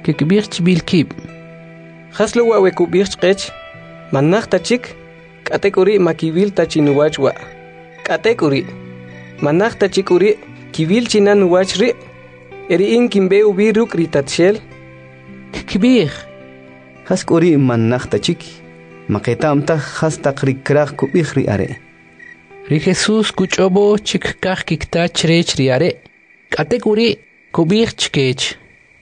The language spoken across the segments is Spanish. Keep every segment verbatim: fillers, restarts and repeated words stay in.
kikbirch bilkib. Haslo wa wekubirch qech, manach tachik, katekuri makibil tachinuwachwa. Katekuri, manach tachikuri, kibil chinanuwachri, eri in kimbe ubiruk ritatshel. Kikbir. Haskuri manach tachik, maketamta hastakrikrach kubihri are. Ri Jesus kuchobo chikkach kiktach rech riare. Katekuri kubirch kech.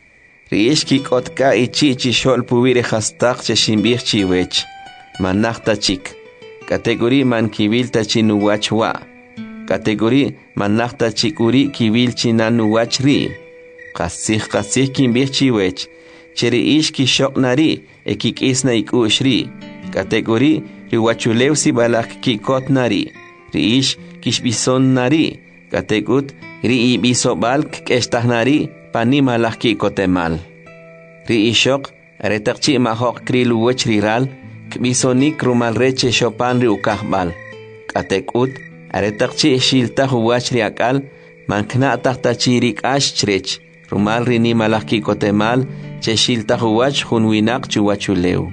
Riishki kotka ichichi shol pubire hastak cheshimbir chiwech. Manachta chik. Kategori man kibil tachinuwachwa. Kategori manachta chikuri kibil chinanuwachri. Kasih kasih kimbir chiwech. Cheri ishki shok nari ekik isna ikushri. Kategori riwachulew si balak kikot nari. Riish kishbison nari. Kategut ri ibiso balk kestah nari. Pani malak kikotemal. Riishok retakchi mahok krilu wech riral. Kbisonik rumal reche shopan ri ukahbal. Katekut aretakchi shilta huwach riakal. Mankna tahta chirik ash chrech. Rumal rini malak kikotemal. Che shilta huwach hunwinak chuwachuleu.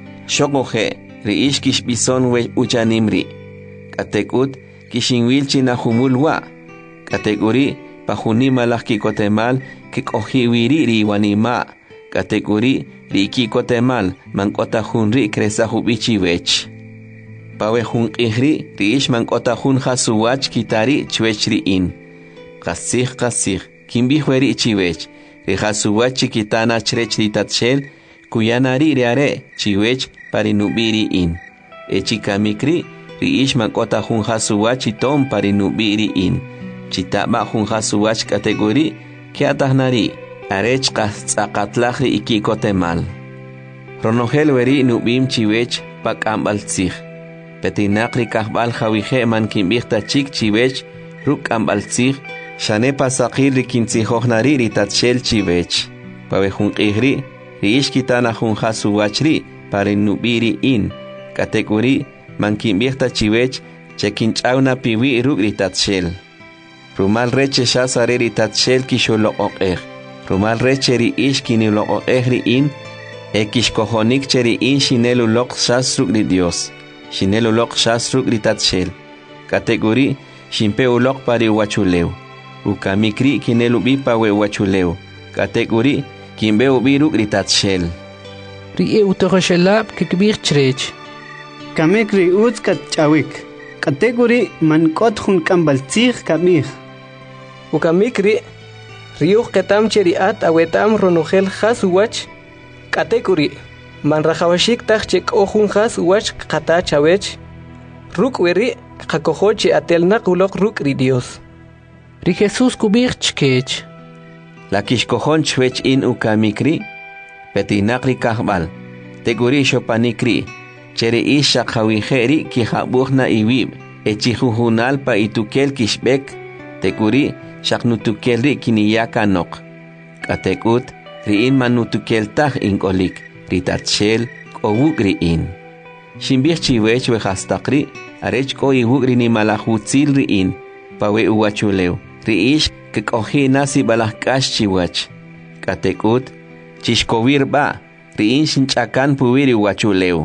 Shokoje riish kishbison we uchanimri. Katekut kishinwil chinahumulwa. Kategori pahuni malak kikotemal kikohiwiri riwanima. Kategori riki kotemal mankota hunri kresa hubichi wech. Pawe hun ihri riish mankota hun hasuwach kitari chwechri in. Kasih kasih kimbi hueri chiwech. Rihasuwach chikitana chrech ritatshel kuyanari riare chiwech parinubiri in. Echikamikri riish mankota hun hasuwach itom parinubiri in. Chitaba hun hasuwach kategori kiatahnari. Arech qastzaqatlajri ikikotemal. Ronogel weri nubim chiwech pak ambaltzig. Petinakri kahbal jawije man kimbirta chik chiwech ruk ambaltzig. Shane pasaqir rikintzijojnari ritatshel chiwech. Pawejun qihri riishkitana jun hasuwachri parinubiri in. Kategori man kimbirta chiwech chekinchawna piwi ruk ritatshel. Rumal reche shasare ritatshel kisholo oqer. Rumal recheri ish kinilo o ehri in, ekishkohonik cheri in shinelu lok shasruk li Dios, shinelu lok shasruk li tatshel, kategori shimpe ulok pari wachuleu, ukamikri kinelu bipa we wachuleu, kategori kimbe ubiruk li tatshel. Ri e utogoshelab kikbir chrech. Kamekri utskat chawik, kategori mankot hun kambaltzig kamir. Ukamikri Riuh ketam cheriat awetam ronogel hasuwach. Katekuri. Man rajawashik tach chek ohun hasuwach kata chawech. Ruk weri kakohoche atelnak ulok ruk ri Dios. Ri Jesus kubir chkech. La kishkohon chwech in ukamikri. Petinakri kahbal. Teguri shopanikri. Cheri isha kawiheri ki habuhna iwib. Echihuhunal pa itukel kishbek. Teguri. Shaknutukelri kiniyaka nok. Katekut riin manutukeltah inkolik. Ritatshel kowuk riin. Shimbir chiwech we hastakri. Arech ko iwuk rini malahutzil riin. Pawe uwachuleu. Riish kikohi nasi balahkash chiwach. Katekut chishkovir ba. Riin shinchakan puwiri uwachuleu.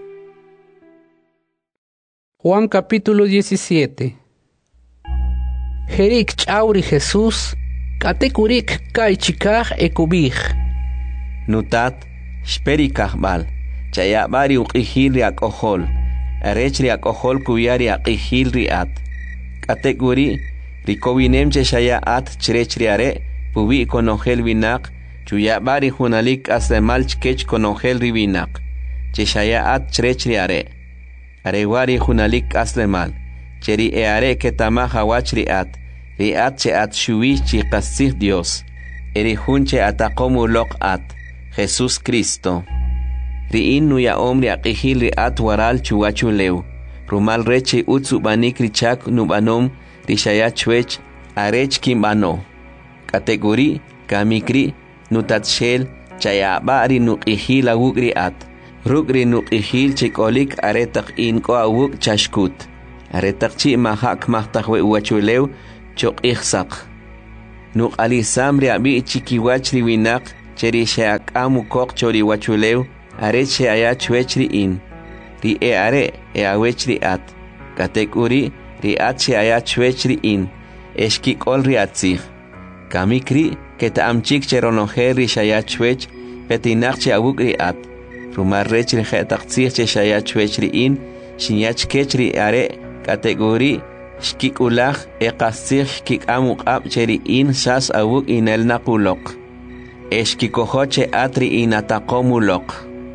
Juan capítulo diecisiete. Jerik chauri Jesús, katekurik kai chikaj ekubij. Nutat, shperikaj bal, chayabari uqihil riak ohol, arech riak ohol kuyari aqihil riat. Katekuri, rikowinem cheshaya at chrech riare, pubi konogel vinak, chuyabari hunalik asemal chkech konogel rivinak, cheshaya at chrech riare. Arewari hunalik aslemal, cheri eare ketama hawach riat. Riat che at shui chi qasih Dios. Eri hunche atakomu lok at. Jesús Cristo. Riin nuya omri aqihil riat waral chuwachuleu. Rumal reche utsu banik richak nubanom rishaya chwech arech kimbano. Kategori kamikri nutatshel chayabari nuqihil awuk riat. Rukri nuqihil chikolik aretak inko awuk chashkut. Aretak chi mahak mahtakwe uwachuleu chok ihsak. Nuk alisam riabi chikiwach riwinak cheri sheakamu kok chori wachuleu are che aya chwechri in ri e are e awechri at katekuri ri at che aya chwechri in eshki kol ri atzig kamikri keta amchik cheronoje ri shaya chwech petinach che awukri at rumar rechri khetaxig che shaya chwechri in shinyach kechri are kategori shkik ulach e qasig shkik amuk ab cheri in shas awuk in el naqulok eshkikojoche atri in ataqomulok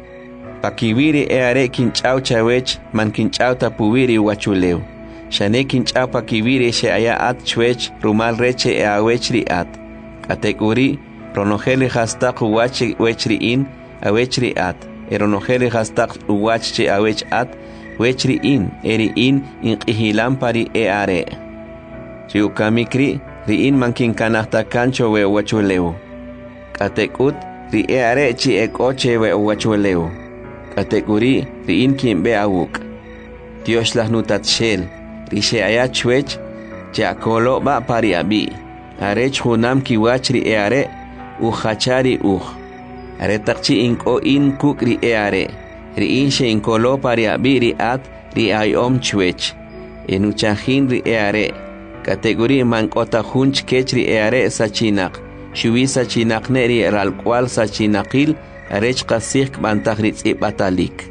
pakibiri e are kinchau chawech man kinchau tapuwiri wachuleu shane kinchau pakibiri she aya at chwech rumal reche e awechri at kategori ronojeli hastaq wachi wechri in awechri at eronojeli hastaq wachi awech at wechri in eri in in qihilampari e are riukamikri ri in mankin kanahta kancho we wachuleu katekut ri e are chi e koche we wachuleu kategori ri in kimbe awuk Dios las nutat shel ri she aya chwech ja kolo ba pari abi are chunam ki wachri e are u khachari u are takchi in ko in kuk ri e are ri in she in kolo pari abi ri at ri ay om chwech enu chahin ri e are kategori man kota hunch kechri e are sachinak shuwi sachinak neri ral kwal sachinakil arech qasik bantagrit ibatalik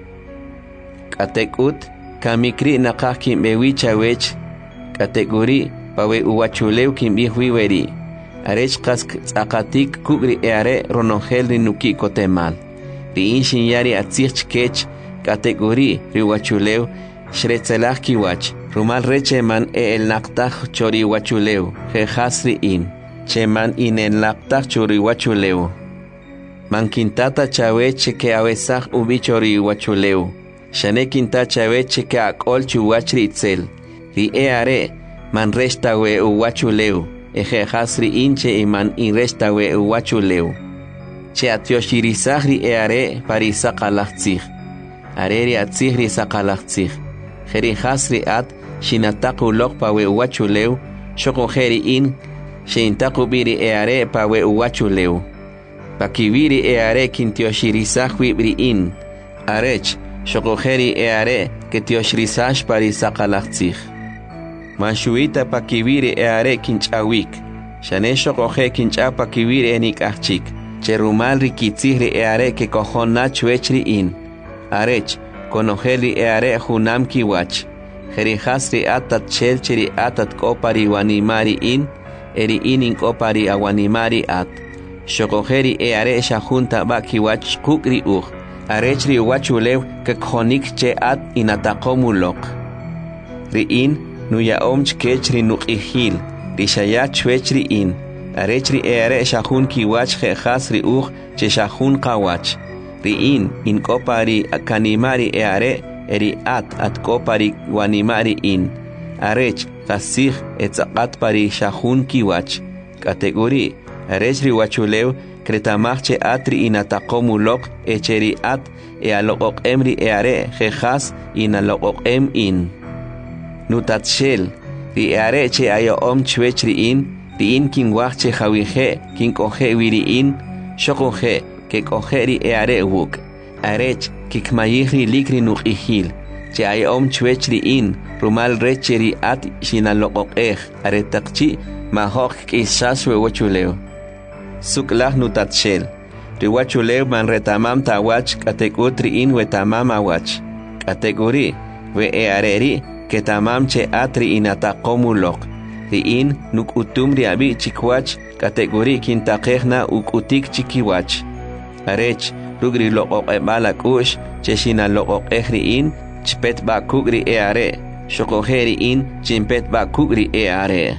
katekut kamikri naqah kimbewi chawech kategori pawe uwachuleu kimbi huiweri arech qask tsaqatik kugri eare ronongel rinuki kotemal ri inshin yari atzich kech kategori riwachuleu shretzelach kiwach rumal recheman e el naqtaj chori wachuleu jehasri in cheman in el naqtaj chori wachuleu man kintata chaweche ke awesaj ubichori wachuleu shane kinta chaweche ke akol chuwachri itzel ri e are man resta we uwachuleu eje hasri inche iman in resta we uwachuleu che atioshirizahri e are parisa qalachtzig areri atzigri saqalachtzig jeri hasri at shinataqu lokpa we uwachuleu shoko jeri in shintaqu biri e are pa we uwachuleu pakibiri e are kintioshirizahui bri in arech shokojeri e are ketioshirizash parisaqalachtzig mashuita pakibiri e are kinchawik shane shokoje kincha pakibiri enik achik cherumal rikitzigri e are ke kojona chwechri in arech konojeli e are junam kiwach jeri hasri atat chelcheri atat kopari wanimari in eri inin kopari awanimari at shokojeri e are shajunta bakiwach kukri uj arechri wachulew ke khonik che at inataqomulok riin nuya omch kechri nuqihil rishaya chwechri in arechri e are shajun kiwach je hasri uj che shajun qawach riin in kopari kanimari e are eri at at kopari wanimari in arech qasig etzaqat pari shajun kiwach kategori arechri wachuleu kretamachche atri inataqomulok echeri at e aloqok emri e are jejas inaloqok em in nutatshel ri are che ayo om chwechri in ri in kin wachche jawije kin koje wiri in shokoje ke kojeri e are wuk arech kikmayihri likri nuqihil che ayo om chwechri in rumal recheri at shinaloqok ej are taqchi mahok kisaswe wachuleu suklach nutatshel riwachuleu man retamam tawach kategutri in wetamam awach kategori we e areri ketamam che atri inataqomulok ri in nukutum riabi chikwach kategori kintaqejna ukutik chikiwach arech lugri loqoq ebalak ush cheshina loqoq ejri in chpet bakugri e are shokojeri in chimpet bakugri e are.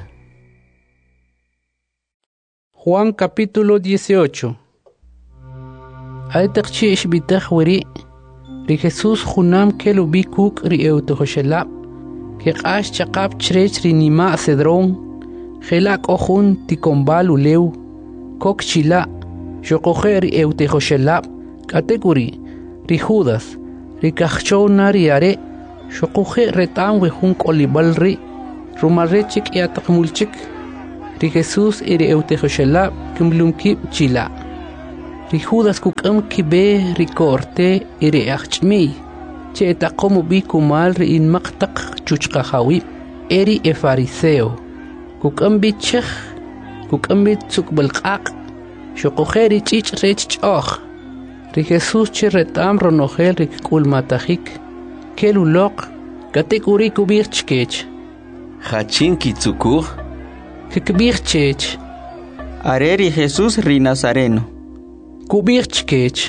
Juan capítulo dieciocho. Aitakchi ishbitach weri ri Jesús junam kelu bikuk ri eutohoshelab que qash chaqab chrech ri nima cedrón gelak ojun tikombalu leu kok chila shokoje ri eutohoshelab kategori ri Judas ri kachou nari are shokoje retam we jun kolibal ri rumarechik yatakmulchik ri Jesús iri eutejoshelab kumlumkib chila ri Judas kukam kibe ri korte iri achmi che taqomu bi kumal ri in maqtaq chuchqahawi eri e fariseo kukam bi chikh kukam bi tsukbalqaq shoqokheri chich rech chokh ri Jesus chi retam ronogel ri kulmatahik keluloq katekuri kubir chkech Hachin kitsukur kikbir chech Areri Jesús ri Nazareno. kubir chkech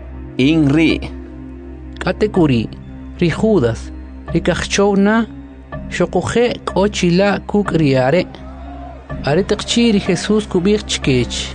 Inri katekuri ri Judas ri kachchowna shoqoje kochila kuk riare are taqchi ri Jesus kubir chkech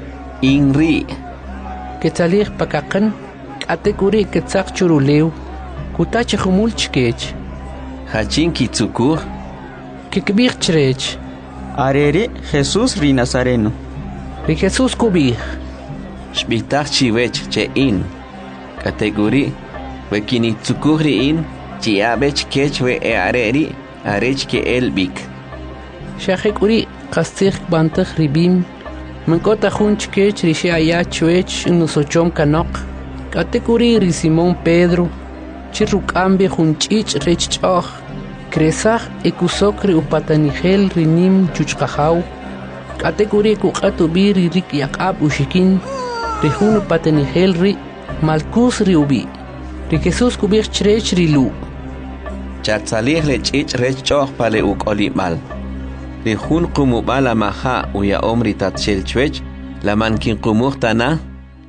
Inri Ketzalich pakaqan katekuri ketzaq churulew kutach khumul chkech Hachin kitsukur kikbir chrech Areri Jesús ri Nazareno. ri Jesus kubir Shbitach chiwech che in Kategori we kinitsukuri in chiabech kech we e areri arech ke elbik shakikuri qastikh bantakh ribim mankota khun chkech ri shaya chwech nusochom kanok katekuri ri Simón Pedro chiruk'ambi junch'ich rech ch'oj kresaj ikusok ri upatanijel ri nim chuchqajaw katekuri kuq'atu bi ri rik yaq'ab ushikin ri jun upatanijel ri Malkus ri ubi ri Jesus kubir chrech ri lu Chatzalih le chich rech choch pale ukolimal Ri jun qumubala maha uya omri tatshel chwech la mankin qumuhtana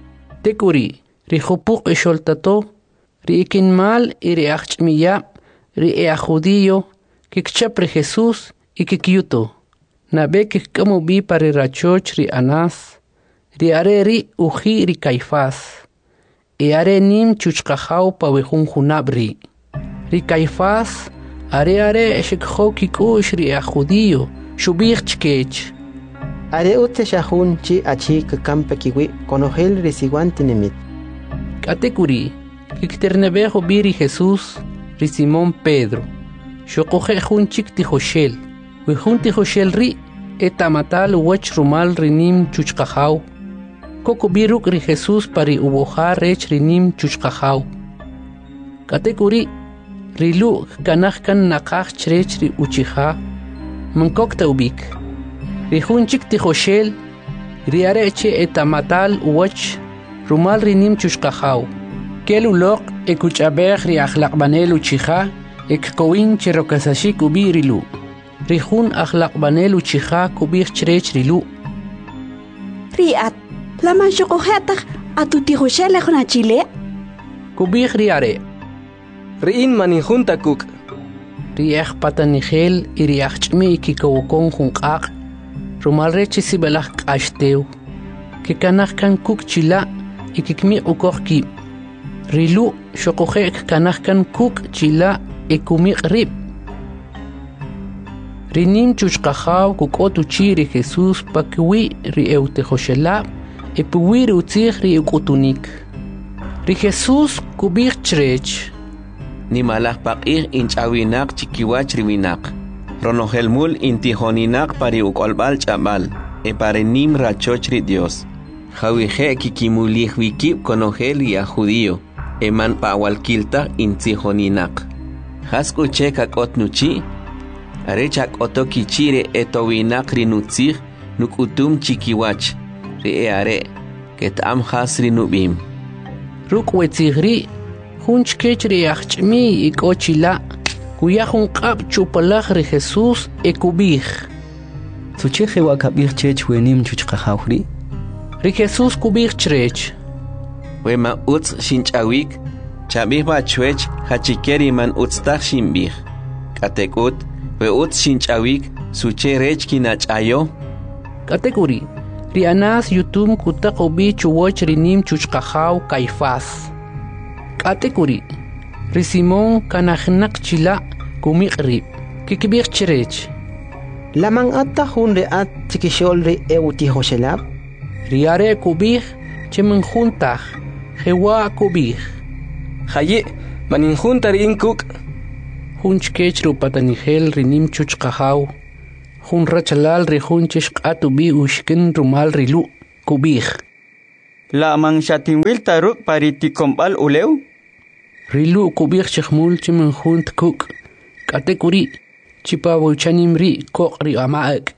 tekuri ri jupuq isholtato ri ikin mal iri achmiya ri e judío kikchap ri Jesus ikikyuto nabe kikamu bi pari rachoch ri Anás ri are ri uji ri Caifás e are nim chuchqajaw pa wejun junabri ri Caifás are are shikho kikush ri e judío shubich chkech Are ute shahun chi achi kampe kiwi konogel risiwanti nimit. katekuri kikternebejo biri Jesús ri Simón Pedro shoqoje jun chik tijoshel we jun tijoshel ri etamatal wach rumal rinim chuchqajaw koko biruk ri Jesús pari uboja rech rinim chuchqajaw katekuri rilu kanaj kan naqaj chrech ri uchija mankok taubik ri jun chik tijoshel ri areche etamatal wach rumal rinim chuchqajaw kelu loq ekuchabej ri akhlaqbanel uchija ekkowin chirokasashik ubirilu ri jun akhlaqbanel uchija kubij chrech rilu Riat, la manchocojetaj a tu tijoshele con chile. kubij ri are ri in manin junta kuk ri ej patanijel y ri achmi ikikowokon junqaq rumal reche sibelaj q'ashtew kikanaj kan kuk chila ikikmi ukoj kib rilu shoqoje kanaj kan kuk chila ikumi qrib rinim chuchqajaw kuk'otu chi ri Jesús pakwi ri eutejoshelab e puwi ri utzij ri ukutunik ri Jesús kubij chrech ni malaj paq'ij inch'awinaq chikiwach riwinaq ronojelmul intijoninaq pari ukolbal ch'abal e pare nim rachoch ri Dios jawije kikimulij wikib konojel ya judío e man pawalkilta intijoninaq jaskuche kak'ot nuchi are chak'oto kichire etowinaq ri nutzij nukutum chikiwach ri e are ket'am jas ri nub'im ruk' wetzij ri jun chkech ri achmi ik'o chila kuya jun q'ab chupalaj ri Jesús e kubij Tsucheje wakabir chech wenim chuchqajawri ri Jesús kubij chrech we ma utz shinch'awik chabij bachwech hachikeri man utztaj shinbij katekut we utz shinch'awik suche rech kinach'ayo katekuri ri Anás yutum kutaq ubi chuwoch ri nim chuchqajaw Caifás katekuri ri Simón kanajnaq chila kumiq rib kikbij chrech Laman atta hun reat tikishol ri eutihoshelab. ri are kubij chemen juntaj jewa kubij hayi manin junta ri in kuk jun chkech ri upatanijel ri nim chuchqajaw jun rachalal ri jun chishq'atu bi ushkin rumal rilu kubij La manshatinwil taruk pariticombal uleu. Rilu kubir chikmul chimen junt kuk. Kate kuri. Chipa wuchanim ri kok ri amaak.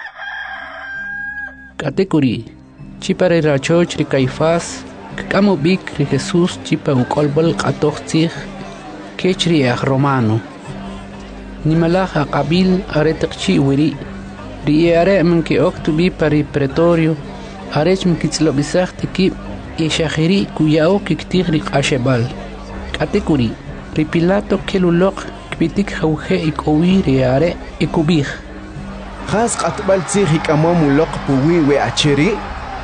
Kate kuri. Chipa ri rachoch ri Caifás. Kamo bik ri Jesús chipa ukolbal katoch tzich. Kech ri ach romano. Nimalach akabil aretakchi wiri. Ri are men ke oktubi pari pretorio. Arech men kitzlobisach tiki. Ishachiri kuyao kiktig ri ashebal. Kate kuri. Ri Pilato kelulok. Kpitik jauge ikowi ri are ikubig. Khas qatbal tzich ikamom ulok puwi we achiri.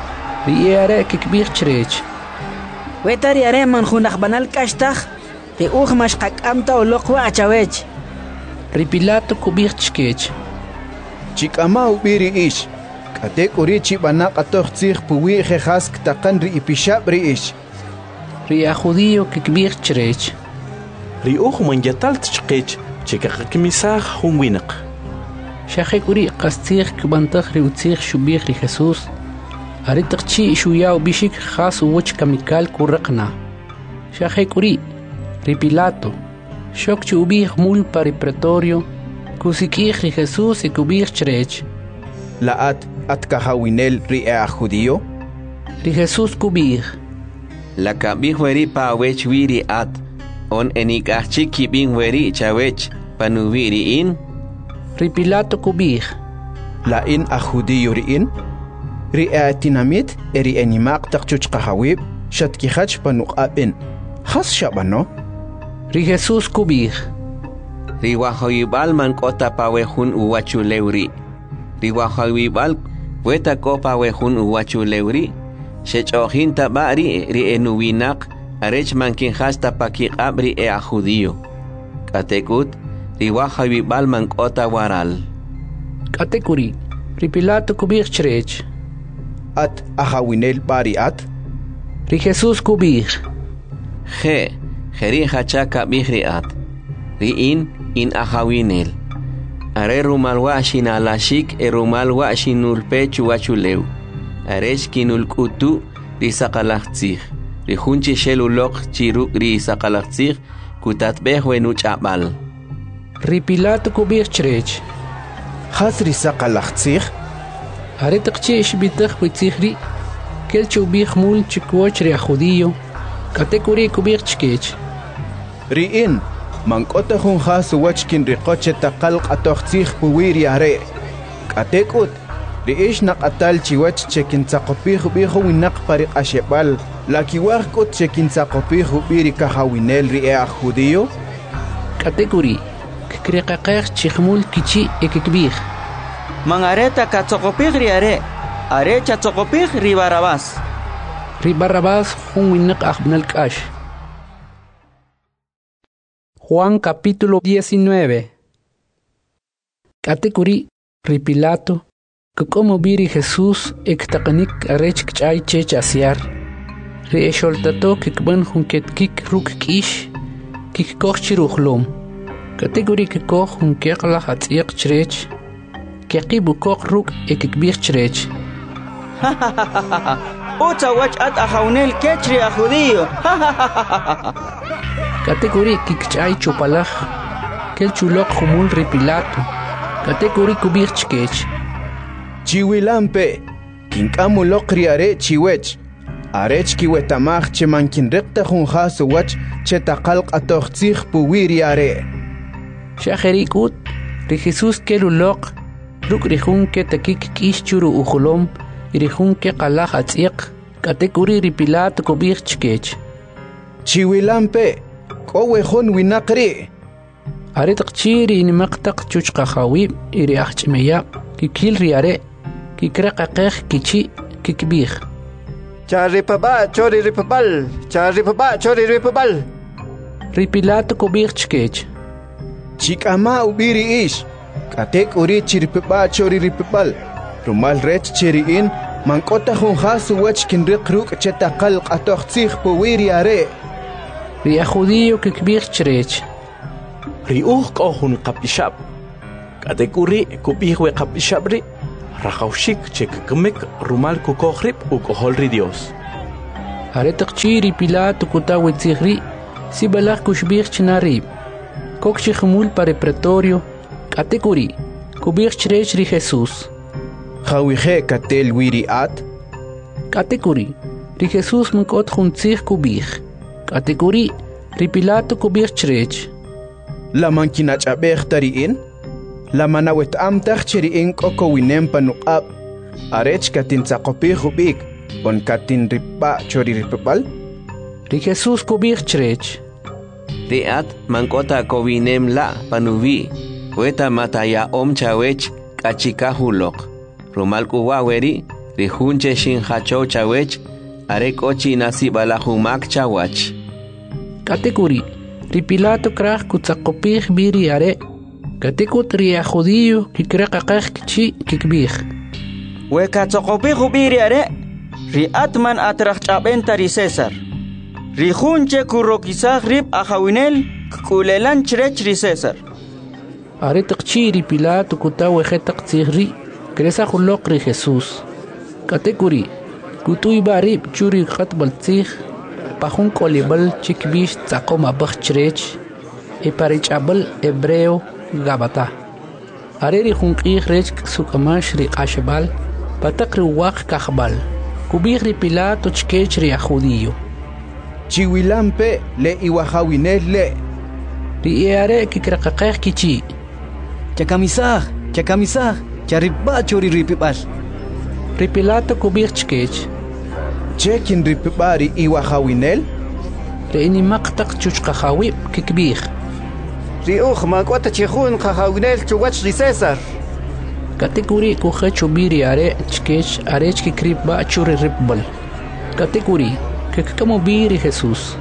Ri are kikbig chrech. Wetari are man khunakh banal kashtag. Ri ug mash qakamta ulok wa achawech. Ri Pilato kubig chkech. Chikama ubiri ish. Kate kuri chibana qatoch tzich puwi khas ktaqan ri ipishab ri ish. Ri a judío kikbig chrech. Ri uj man yatalt chqech chekaq kimisaj hunwinaq. Shaje kuri qastig kbantag ri utzig shubig ri Jesús. Aritaqchi shuyao bishik khas uch kamikal kuraqna. Shaje kuri ri Pilato. Shok chubig mul pari pretorio. Kusikig ri Jesús ikubig chrech. Laat at kahawinel ri a judío. Ri Jesús kubig. La kabig weri pa wech wiri at. On enik achchi kibing weri chawech panubiri in. Ri Pilato kubig. La in a judío ri in. Ri a tinamit eri enimaq taqchuch qahawib shat kikhach panuqabin. Khas shabano. Ri Jesús kubig. Ri wahoyibal man kota pawehun uwachu lewri. Ri wahoyibal weta ko pawehun uwachu lewri. Shechohin tabari ri enuwinak. Arech mankin hasta pakiqab ri e a judío. Katekut ri wahoyibal man kota waral. Katekuri ri Pilato kubig chrech. At ahawinel bari at. Ri Jesús kubig. Je, jeri hachaka bigri at. Ri in in ahawinel. Are rumal washin alashik e rumal washin ulpechu wachuleu. Arech kinul kutu ri sakalachtzich. Ri hunchi shelulok chiruk ri sakalachtzich kutatbeh wenuch abal. Ri Pilato kubig chrech. Khas ri sakalachtzich. Aritaqchi ishbitag witzigri. Kel chubig mul chikwoch ri a judío. Katekuri kubig chkech. Ri in man kota hun khas wachkin ri qoche taqal qatoch tzich puwiri are. Katekut ri ish naqatal chiwach chekin tsaqopig bihu winaq pari ashebal. La kiwar kot chekin tsaqopig biri kahawinel ri a judío. Katekuri kikriqaqeq chikhmul kichi ekikbig. Mangareta katsokopig ri are. Are chatsokopig ri Barabás. Ri Barabás hun winaq aqbnal kash. Juan capítulo diecinueve. Katekuri ri Pilato. Que como biri Jesús ektaqanik arech kchay chech asiar. Ri esholtato kikban junket kik ruk kish. Kik koch chiruchlom. Kategori kikoch junket la hatziq chrech. Kiqibu koch ruk ekikbir chrech. Uta wach at ahawnel kechri a judío. Kategori kikchay chupalaj. Kel chulok humul ri Pilato. Kategori kubir chkech. Chiwilampe, kinkamu lokri are chiwech. Arech kiwetamach che mankin rekta hun khas wach che taqalq atoch tzich puwiri are. Shajerikut, ri Jesús kelulok, ruk rihun ke takik kish churu ujulom, rihun ke qalaj atziq, katekuri ri Pilato kubir chkech. Chiwilampe, kowe hun winaqri. Aritaqchi ri inimaqtaq chuchqahawib, iri achchimeya, kikil ri are. Kikraqaqeq kichi kikbig. Charipaba chori ripabal. Charipaba chori ripabal. Ri Pilato kubig chkech. Chikama ubiri ish. Katek uri chiripaba chori ripabal. Rumal rech chiri in. Mankota hun khasu wach kinriq ruk chetaqal qatoch tzich puwiri are. Ri a judío kikbig chrech. Ri uj kohun qapishab. Katek uri kubig we qapishab ri. Rajaushik chek kmek rumal kukohrip ukohol ri Dios. Aretak chiri Pilato kutawe tzigri, si balak kushbir chinarib. Kok chihmul pare pretorio, katekuri, kubir chrechri Jesús. Jawije katel wiri at. Katekuri, ri Jesús mkot juntzig kubir. Katekuri, ri Pilato kubir chrech. La mankinach abech tariin. La manawet amtach cheriin koko winem panuqab. Arech katin tsaqopih hubik. On katin ripa chori ripapal. Ri Jesús kubir chrech. Riat mankota kowinem la panuvi. Weta mataya om chawech kachikahulok. Rumal kuwaweri rihunche shin hacho chawech. Arek ochi nasi balahumak chawach. Katekuri, ri Pilato krach kutzakopih biri are. Katekut ri a judío kikrakakach kichi kikbih. Weka tzokopih biri are. Ri atman atrach chabenta ri César. Ri hunche kurokisach rib ajawinel kulelan chrech ri César. Are takchi ri Pilato kutawe jetak tzigri. Kresa hulok ri Jesús. Katekuri, kutuy barib churi khat baltzig. Pahun kolibal chikbish tzakoma bach chrech. E parichabal hebreo gabata. Are ri hunkih rech sukamash ri qashbal. Patak ri waq kahbal. Kubir ri Pilato chkech ri a judío. Chiwilampe le iwahawinel le. Ri eare kikrakakeh kichi. Chakamisah, chakamisah, chariba chori ripipal. Ri Pilato kubir chkech. Chekin ripipari iwahawinel. Ri ini maqtak chuchqahawib kikbih. Ri uj makwata chihun qahawinel chuwach ri César. Katekuri kuhe chubiri are chkech are chkikrib ba churi ripbal. Katekuri kekamo biri Jesús.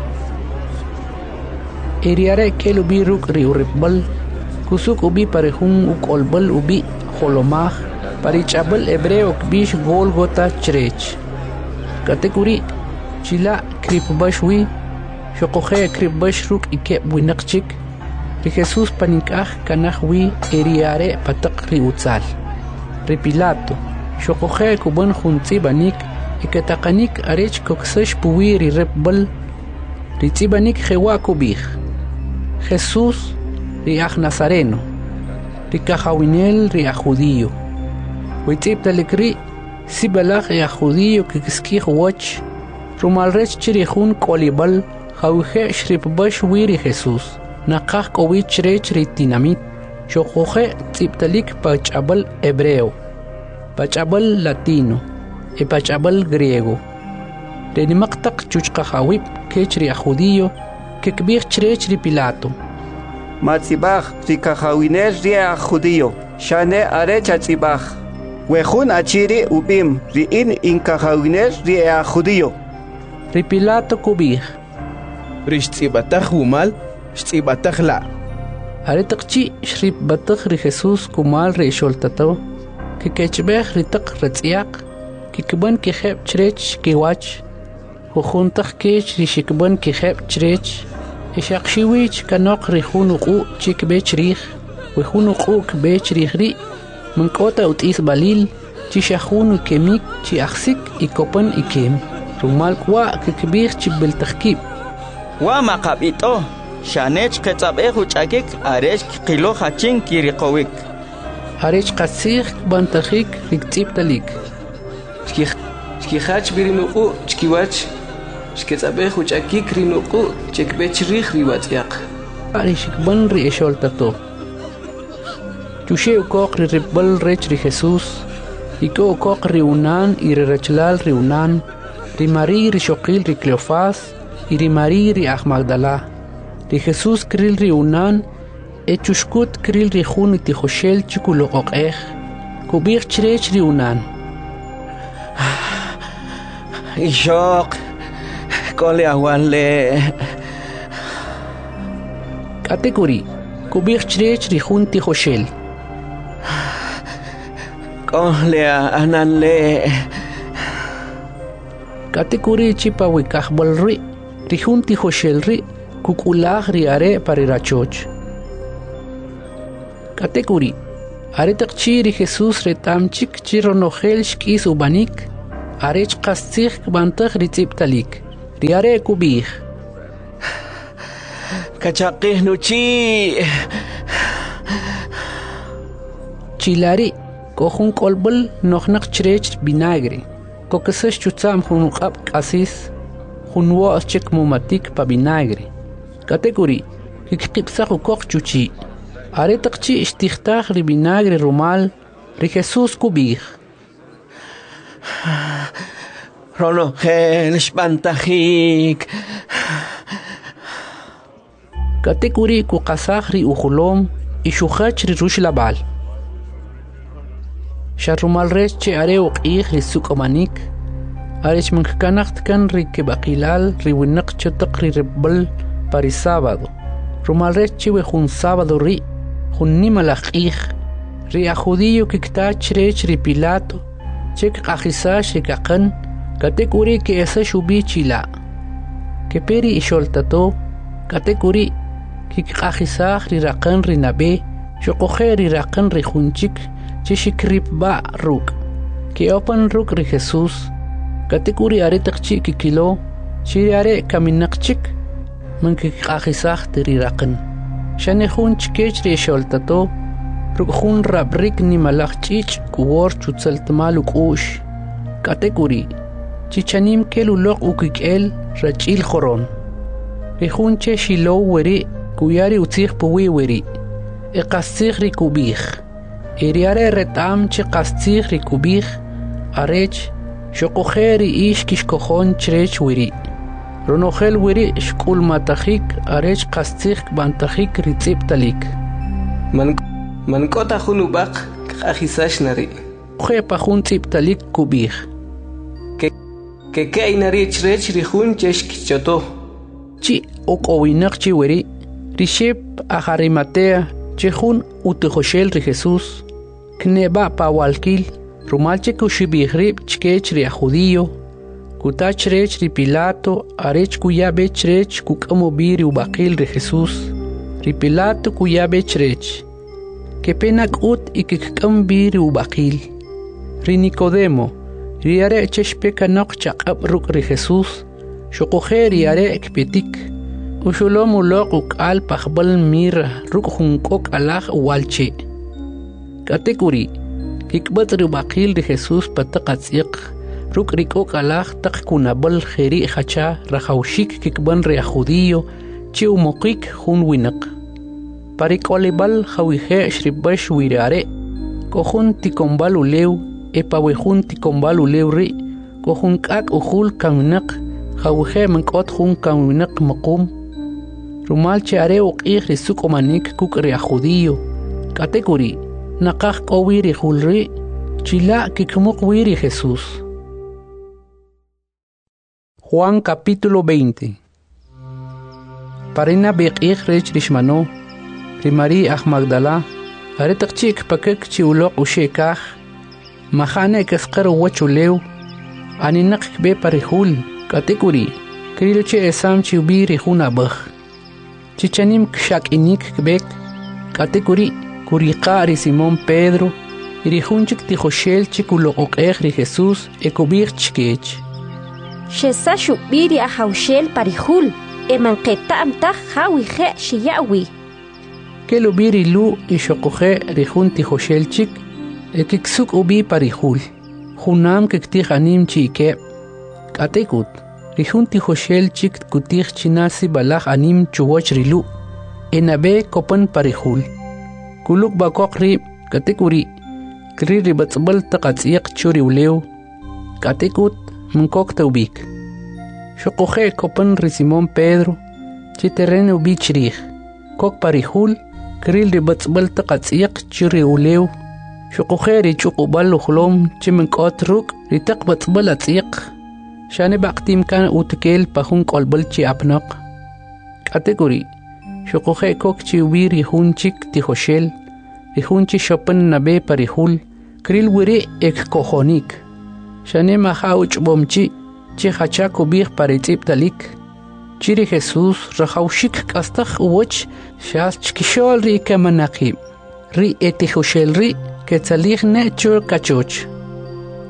Eri are kelu biruk ri uripbal. Kusuk ubi parehun uk olbal ubi holomah. Parichabal hebreo kbish Golgota chrech. Katekuri chila kripbashwi. Shokohe kripbashruk ikeb winakchik. Ri Jesús paninkah kanahwi eriare patak ri utzal. Ri Pilato, shokohe kuban junzi banik, iketakanik arech koksesh puwi ri repbal, ri tzibanik jewa kubih. Jesús ri aj Nazareno, ri kahawinel ri a judío. Witziptalik ri, si balach ri a judío kikiskih wach, rumalrech chirihun kolibal, jawije shripbash wi ri Jesús. Nakah kowich rech ritinamit. Shokoje tziptalik pachabal hebreo. Pachabal latino. E pachabal griego. Renimaktak chuchkahawip kechri a judío. Kekbir chrech ri Pilato. Matzibach rikahawinel ri a judío. Shane arecha tzibach. Wehun achiri ubim riin inkahawinel ri a judío. Ri Pilato kubih. Rish tzibatach umal. Shtibatak la. Aretakchi shrip batak ri Jesús kumal ri sholtato. Kikechbeh ri tak ratziak. Kikban kiheb chrech kiwach. Hukhuntak kech ri shikban kiheb chrech. Ishaqshiwich kanok ri hunuqu chikbe chrich. Wihunuqu kbe chrich ri. Mankota utis balil. Chishahunu kemik chi aksik ikopan ikem. Rumal kwa kikbir chibil takib. Wa maqabito. Shanech ketzabeh uchakik arech kilo hachin kirikowik. Arech kasik bantahik riktiptalik. Chkihach birinuku chkiwach. Shketzabeh uchakik rinuku chekbechrich riwatyak. Arech ban ri esholtato. Chushe ukok ri ribal rech ri Jesús. Iko ukok ri unan y ri rechlal ri unan. Ri Mari ri shokil ri Cleofas. Y ri Mari ri Aj Magdala. Ri Jesús kril ri unan, e chushkut kril ri jun iti joshel chikulo okeh, kubir chrech ri unan. Ishok, kole awanle. Katekuri, kubir chrech ri jun ti joshel. Kole ananle. Katekuri chipa wikahbal ri, ri jun ti joshel ri, kukulah ri are parirachoch. Katekuri, are takchi ri Jesús retamchik chiro nohel shkis ubanik, arech qastzikh bantakh ritzib talik riare kubih kachaqih nuchi chilari kohun kolbul nokhnak chrech vinagre kokesesh chutsam hun qab qasis hunwa chek mumatik pa vinagre kategori kikqipsaq koq chuchi are taqchi istikhtakh ri vinagre rumal ri Jesus kubih rono khel shbantajik kategori ku qasakh ri ukhulom ishukhach ri rush labal sharumal resh che are uqih ri sukomanik arech mankanakt kan ri kebaqilal ri winaq chataq ri rebel pari sábado rumal resh che we jun sábado ri junni malaqih ri a judío kiktach rech ri Pilato chek qahisash ri kaqan kategori ke esa shubi chila ke peri isholtato kategori kik qahisakh ri raqan ri nabe shoqoxe ri raqan ri junchik cheshikrip ba ruk ke opan ruk ri Jesus kategori are taqchi ki kilo chiriare kaminaqchik man kik qahisakh ri raqan shane junch kech ri sholtato ruk jun rabrik ni malaqchich kuwor chutsaltmal uqush kategori chichanim kelu loq ukikel rachil khoron ri junche shilo weri kuyari utzikh puwi weri e qastikh ri kubih eriare retam che qastikh ri kubih arech shoqokheri ish kishkokhon chrech weri ronokhel weri shkul matahik arech qastikh bantajik ritzib talik man man kota khunubaq qahisash nari khe pa khun tzib talik kubih ke ke ke inari chrech ri khun chesh kichoto chi oqowinaq chi weri rishep aharimatea chehun utejoshel ri Jesus kneba pa walkil rumalche kushibihrib chkech ri judío kutach rech ri Pilato arech kuyabe chrech kukamo biri ubaqil ri Jesus ri Pilato kuyabe chrech que penak ut ikikam biri ubaqil ri Nicodemo ri are cheshpeka noqchaq abruk ri Jesus shoqokheri are ekpetik ushulom uloq al pakhbal mir ruk hunkok alah walche kategori kikbat ri ubaqil ri Jesus pataqatsiq ruk rikok alah taq kunabal kheri khacha rahawshik kikban ri judío chi umoqik hun winaq parikolibal khawihe shribash wirare kohun tikombal ulew epawehun tikombal ulew ri kohun kak ukhul kamnaq khawihe mankot hun kamnaq maqum rumal chare uqih ri sukomanik kuk ri judío kategori naqaq qowiri khulri chila kikmuq wiri Jesus Juan capítulo veinte Parina beqih rech rishmano Primari Ach Magdala, Aretachik Pakek Chiulok Ushekach, Mahane Kaskar Wachulew, Aninak Be Parihul, Kategori, Krilche Esam Chiubi Rihunabach, Chichanim Kshak Inik Kbek, Kategori, Kurikari Simón Pedro, Irihunchik Tijoshel Chikulo Okegri Jesús, Ekobir Chkech. Shesashu Biri Ahaushel Parihul, Emanqueta Amtach Hawihe Shiyawi. que lo biri lu y shokoje rihun tijoshelchik ekiksuk ubi parihul junam kektih anim chike katekut rihun tijoshelchik kutih chinasi balach anim chuwoch rilu enabe kopan parihul kuluk bakok ri katekuri kri ribatsbal taqatsiq churi ulew katekut mkok taubik shokoje kopan ri Simón Pedro chiterren ubi chrih kok parihul kril ribatsbal taqatsiq chiri ulew shoqokheri chuqubal khlom chimen kotruk ritaq batsbal atsiq shane baqtim kan utkel pahun kolbal chi apnaq kategori shoqokhe kok chi wiri hunchik tihoshel rihunchi shopan nabe parihul kril wiri ek kohonik shane mahauch bomchi chi hacha kubih paritip talik chiri Jesus rahawshik kastakh uwach shas chkishol ri kamanaqib ri etihoshel ri ketzalich ne chur kachoch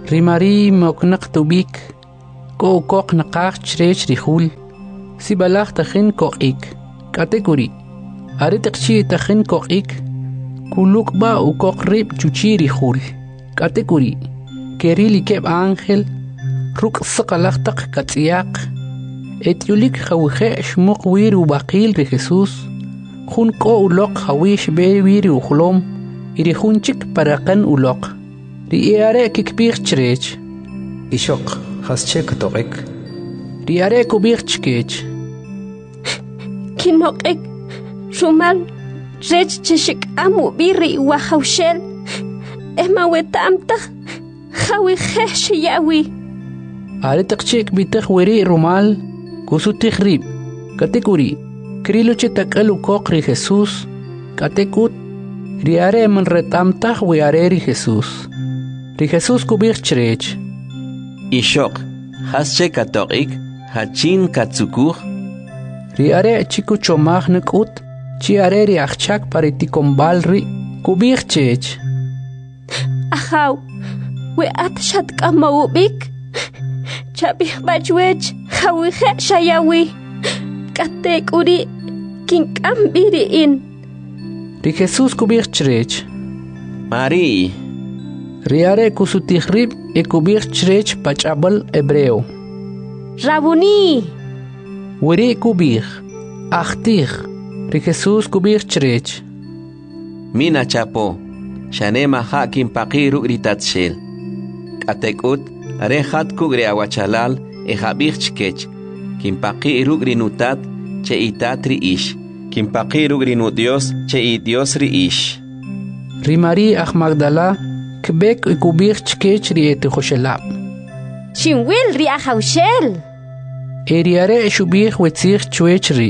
Rimari moknaq tubik, ko ukok naqaq chrech rihul, si balaq takhin koqik, kategori. Are taqchi takhin koqik, kuluk ba ukok rib chuchi rihul, kategori. Kerili keb ángel, ruk saqalaq taq katsiaq, etiulik khawje shmuq wir ubaqil ri Jesús, jun ko ulok hawish be wir ukhulom, iri junchik paraqan ulok. Riare kikbir chrech. Ishok, hasche katorik. Riare kubir chkech. Kinokek, rumal, rech cheshik amu biri wahaushel, ema wetamta, hawi hesh yawi. Are takchik bitach weri rumal, kusutik rib, kategori, kriluche takalu kokri Jesús, katekut, riare man retamtach wiare ri Jesús. Ri Jesús kubir chrech. Ishok, hasche katorik, hachin katsukur. Riare chiku chomach nekut, chi are ri achchak pariticombal ri, kubir chech. Ahaw, we at shat kamawubik. Chabih bachwech, hawihe shayawi. Katek uri, kinkam biri in. Ri Jesús kubir chrech. Mari. Riare kusutihrib e kubir chrech pachabal hebreo. Rabuni. Weri kubir. Achtir. Ri Jesús kubir chrech. Mina chapo. Shanema hakim paqiru gritatshel. Katekut are hat kugre awachalal e habir chkech. Kim paqiru grinutat che itatri ish. Kim paqiru grinu Dios che i Dios ri ish. Rimari ach Magdala kbek e kubir chkech ri et khoshelab. Shinwil ri ahaushel. Eriare shubir wetzir chwech ri.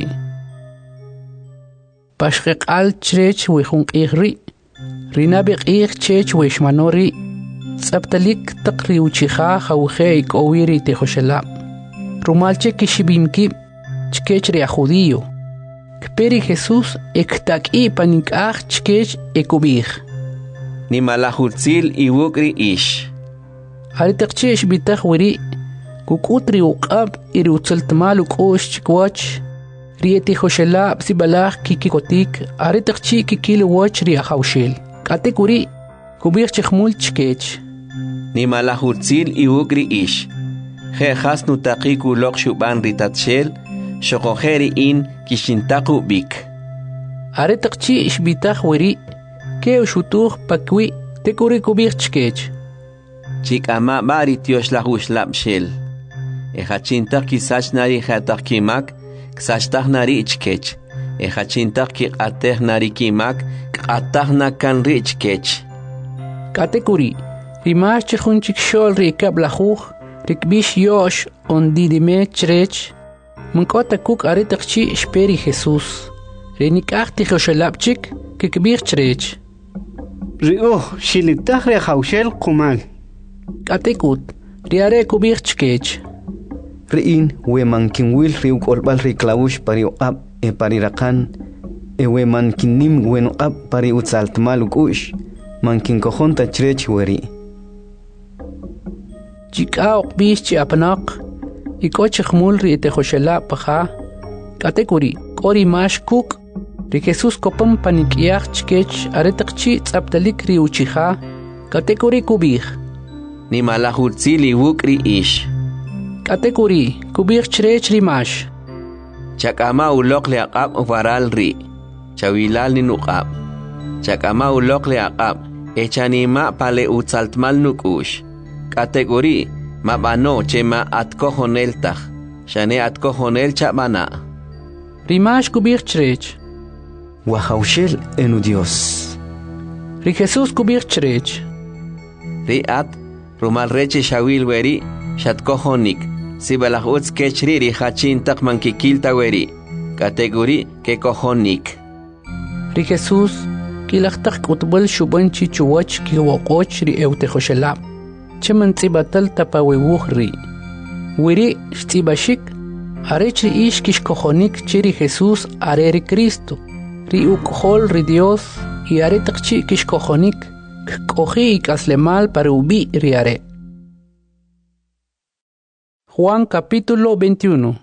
Pashqiq al chrech wechun qihri. Rinabiq ih chech weshmanori. Tsabtalik taqri uchiha khawkhe ikowiri te khoshelab. Rumalche kishibimki chkech ri judío. Kperi Jesús ektak i panikach chkech e kubir. Ni malahutzil i wukri ish. Haritakchish bitach wiri, kukutri uqab iri utzaltmal ukosh chikwach, rieti khoshelab si balach kikikotik, haritakchi kikil wach ri ahaushel. Katek wiri, kubir chikhmul chkech. Ni malahutzil i wukri ish. He hasnu taqiku lok shuban ritatshel, shokoheri in kishintaku bik. Haritakchi ish bitach wiri, ke ushutuh pakwi tekuri kubir chkech. Chik ama bari tiosh la hushlam shel. E hachintak kisach nari hatak kimak, ksachtak nari chkech. E hachintak ki ateh nari kimak, atah na kan ri chkech. Katekuri, rimash chikhunchik shol ri kab la huch, rikbish yosh on didime chrech, munkota kuk aritakchi shperi Jesús. Renikachti khoshelabchik, kikbir chrech. Rio, shilitach re haushel kumal. Katekut, riare kubir chkech. Riin, we mankin wil riu kolbal ri klaush pari ab e pari rakan, e we mankin nim wen ab pari utsaltmal ukush, mankin kohonta chrech weri. Jika okbish chi apnak, ikoch khmul ri te khoshela paha, katekuri, kori mash kuk, ri Jesús kopam panikiach chkech aretakchi tsaptalik ri uchiha, katekuri kubir. Ni malahutzili wukri ish. Katekuri, kubir chrech rimash. Chakama ulok le aqab uvaral ri. Chawilal ni nuqab. Chakama ulok le aqab. Echanima pale utsaltmal nukush. Katekuri, mabano chema atkohonel tach. Shane atkohonel chabana. Rimash kubir chrech. Wahaushel enu Dios. Ri Jesús kubir chrech. Ri at rumal reche shawil weri shatkohonik si balahutz kechri ri hachin takman kikilta weri kategori ke kohonik. Ri Jesús kilachtak utbal shuban chichuwach ki woqoch ri eute khoshelab. Cheman tsibatal tapawewuh ri. Weri shtibashik arech ri ish kish kohonik chiri Jesús are ri Cristo. Ri ukhol ri Dios y are takchi kish kohonik. Kohi ikaslemal para ubi riare. Juan capítulo veintiuno.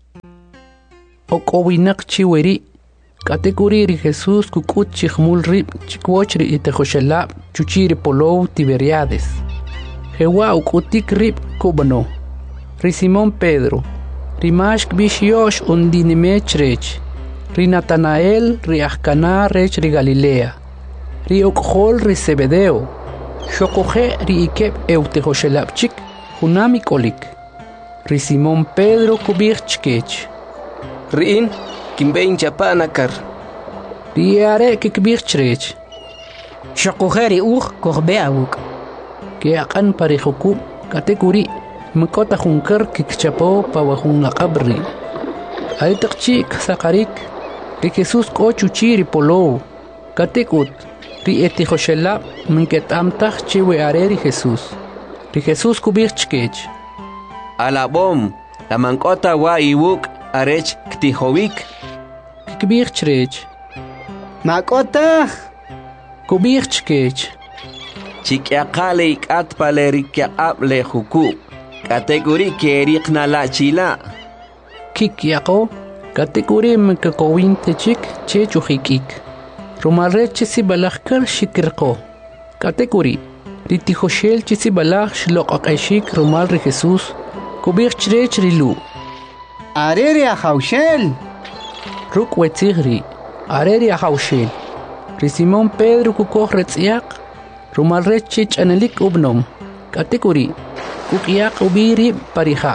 Okowinak chiweri, katekuriri Jesús kukut chichmul rib chikwochri itejoshelab chuchiri polou Tiberiades. Jewa ukutik rib kubano. Ri Simón Pedro, ri mashk bishyosh undinimech rech, ri Natanael ri Ahcana rech ri Galilea, ri okhol ri Zebedeo, shokoje ri ikeb eutejoshelabchik, hunami kolik. Ri Simón Pedro kubich chkech. Rin kimbein chapanakar. Ri are kikbich chrech. Shokoje ri uj kohbe awuk. Ke akan parihukub katekuri mkota hunkar kikchapo pawahun akabri. Ay takchi kasakarik ri Jesús ko chuchiri polo. Katekut ri etihoshelab mnketamtach chiwe are ri Jesús. Ri Jesús kubich chkech. Alabom, la mankota wa iwuk arech ktihowik. Kikbich chrech. Makota. Kubich chkech. Chikyakale ikat palerikyab le huku. Kategori kerikna la chila. Kikyako, kategori mkakowin techik chechujikik. Rumalre chisi balakar shikirko. Kategori, ritijoshel chisi balak shlokakashik rumal ri Jesús. Kubich chrech rilu. Areri ahaushel. Ruk wetzigri. Areri ahaushel. Ri Simón Pedro kukoh retziak. Rumal rechich anelik ubnom. Kategori. Kukiak ubiri pariha.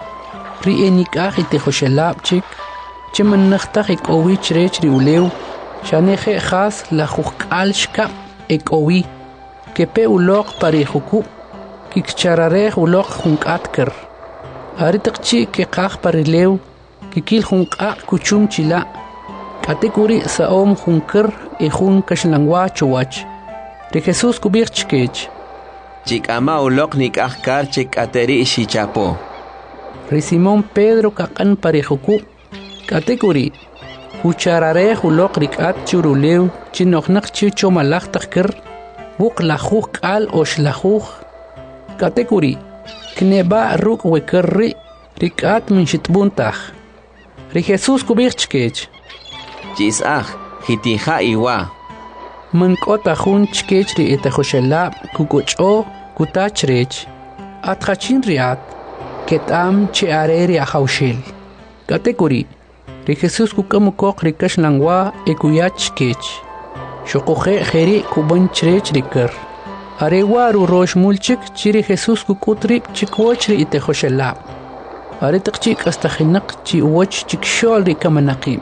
Ri enikah itejoshelabchik. Chiman nachtach ik owi chrech ri uleu. Shaneje khas la jukal shkap ek owi. Kepe ulok parihuku. Kikcharareh ulok junkatker. Aritakchi ke kah parileu. Kikil junka kuchum chila. Kategori saom junker e jun kashlangwa chowach. Ri Jesús kubich chkech. Chikama ulok nikahkar chik ateri shichapo. Ri Simón Pedro kakan parihuku. Kategori. Kucharare ulok rikat churuleu. Chinoknak chicho malach takker. Buk lajuj al osh lajuj. Kategori. Kneba ruk wekerri. Rikat minshitbuntach. Ri Jesús kubich chkech. Chisach, hitija iwa. Mankota jun chkech ri etejoshelab kukucho kutachrech. Atjachin riat. Ketam che areri ahaushel. Kategori. Ri Jesús kukamukok rikash langwa ekuyach chkech. Shokoje jeri kuban chrech rikar. Arewa ru rosh mulchik chiri Jesús kukutrip chikwoch ri etejoshelab. Are takchik hasta jinak chi uwach chikshol ri kamanaqim.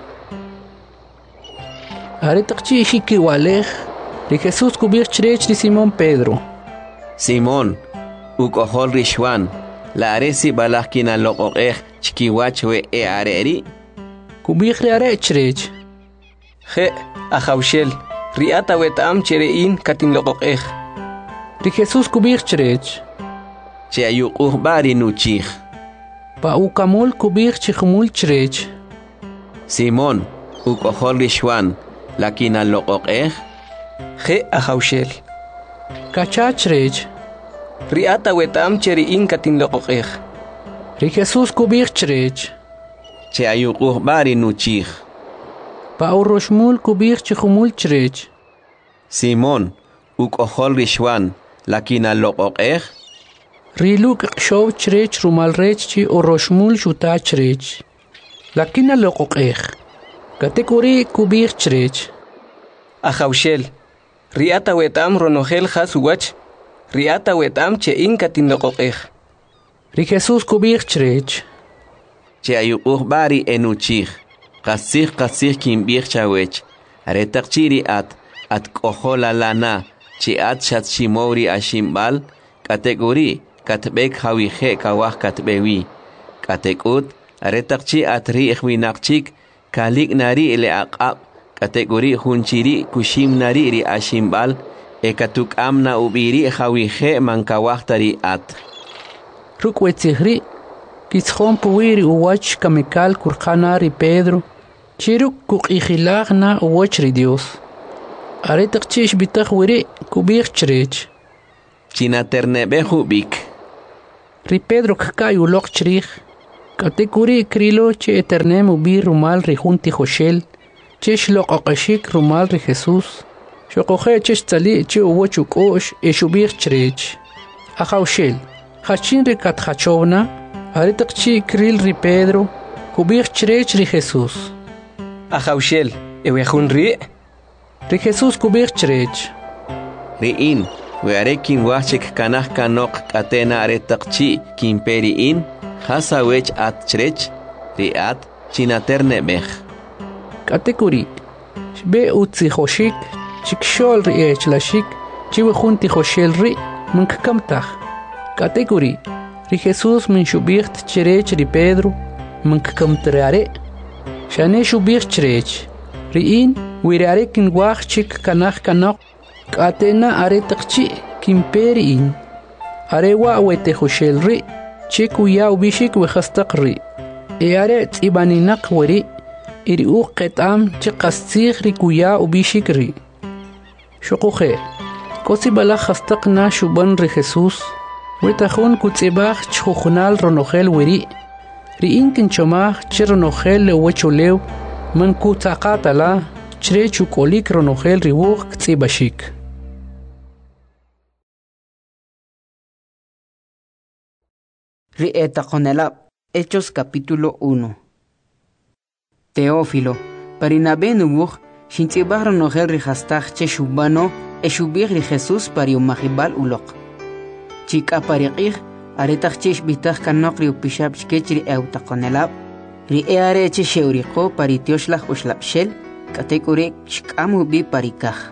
Are takchi shiki walej ri Jesús kubich chrech ri Simón Pedro. Simón, ukohol rishwan, la aresi balakina loqoqej chikiwach we e areri. Kubich ri are chrech. Je ahaushel. Riata wetam cherein katin loqoqej. Ri Jesús kubich chrech. Che ayukuh bari nuchich. Pa ukamul kubich chichmul chrech. Simón, ukohol rishwan, lakina loqoqej. Je ahaushel. Kachachrech. Riata wetam cherein katin loqoqej. Ri Jesús kubich chrech. Che ayukuh bari nuchich. Pa uroshmul kubich chichmul chrech. Simón, ukohol rishwan, lakina loqoqej. Riluk show chrech rumal rech chi uroshmul shuta chrech. Lakina loqoqej. Kategori kubich chrech. Ahaushel. Riata wetam ronogel hasuwach. Riata wetam chein katin loqoqej. Ri Jesús kubich chrech. Che ayukuh bari enuchich. Qasih qasih kimbich chawech. Aretak chiri at. At kohola lana. Chi at shat shimori ashimbal. Kategori. Katbek hawije kawah katbewi. Katekut. Aretak chi at ri ikhwinakchik. Kalik nari ile aqab. Kategori hunchiri kushim nari ri ashimbal. Ekatuk amna ubiri hawije mankawah tari at. Rukwetihri. Kitzhon puwiri uwach kamikal kurkana ri Pedro. Chiruk kuk ikhilach na uwach ri Dios. Aretak chish bitach wiri kubich chrech. China ternebe hubik. ri Pedro kkai ulok chrij katekuri krilo che eternem ubi rumal ri junti Joshel che shlok oqashik rumal ri Jesús shoqoje che tsali che uwochuk osh e shubir chrech Ajaushel hachin ri katkhachovna aritakchi kril ri Pedro kubir chrech ri Jesús Ajaushel ewejun ri ri Jesús kubir chrech riin wearekin wachik kanah kanok katena aretakchi kimperiin hasawech at chrech riat chinaterne mech katekuri shbe utzi khoshik chikshol ri echlashik chiwe junti khoshel ri munkamtah katekuri ri Jesús min shubirt chrech ri Pedro munkamtrare shane shubir chrech riin wirarekin wachik kanah kanok katena aretakchi kimperiin arewa wete khoshel ri chiku ya ubishik we khastaqri yare tibaninaq wari iri u qatam chiqastigh ri kuya ubishik ri shuqukhe kosi bala khastaqna shuban ri Jesús wetakhun kutsibakh chkhunal ronogel wari ri inkin chomach chronogel wechulew man kutaqatala chrechu kolik ronogel ri wuq tsibashik Rieta Conelab, Hechos capítulo uno. Teófilo, Parinabé nubuj, Shintibar nogel rihastach che shubano, e shubir ri Jesús pari umahibal ulok. Chika pariqih, aretach chesh bitach kanok ri upishab chkechri euta Conelab, ri eare che sheuriko pari tioshlach ushlapshel, katekure shkamu bi parikach.